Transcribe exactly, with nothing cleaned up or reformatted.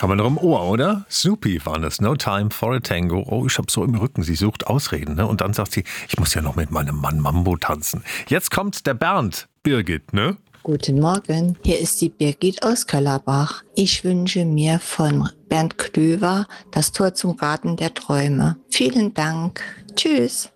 Haben wir noch im Ohr, oder? Snoopy war das. No Time for a Tango. Oh, ich hab so im Rücken. Sie sucht Ausreden, ne? Und dann sagt sie, ich muss ja noch mit meinem Mann Mambo tanzen. Jetzt kommt der Bernd. Birgit, ne? Guten Morgen, hier ist die Birgit aus Köllerbach. Ich wünsche mir von Bernd Klöver das Tor zum Garten der Träume. Vielen Dank. Tschüss.